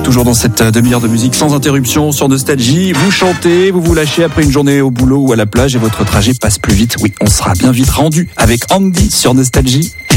toujours dans cette demi-heure de musique sans interruption sur Nostalgie. Vous chantez, vous vous lâchez après une journée au boulot ou à la plage et votre trajet passe plus vite. Oui, on sera bien vite rendu avec Andy sur Nostalgie.